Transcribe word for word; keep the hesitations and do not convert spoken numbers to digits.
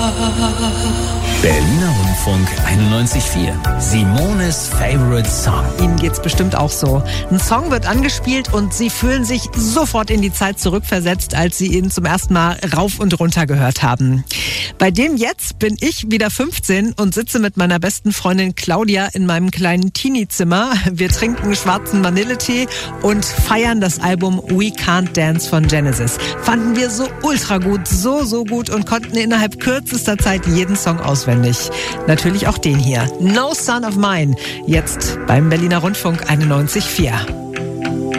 Berliner Rundfunk einundneunzig Komma vier. Simones Favorite Song. Ihnen geht's bestimmt auch so. Ein Song wird angespielt und Sie fühlen sich sofort in die Zeit zurückversetzt, als Sie ihn zum ersten Mal rauf und runter gehört haben. Bei dem jetzt bin ich wieder fünfzehn und sitze mit meiner besten Freundin Claudia in meinem kleinen Teenie-Zimmer. Wir trinken schwarzen Vanilletee und feiern das Album We Can't Dance von Genesis. Fanden wir so ultra gut, so, so gut und konnten innerhalb kürzester Zeit jeden Song auswendig. Natürlich auch den hier. No Son of Mine. Jetzt beim Berliner Rundfunk einundneunzig Komma vier.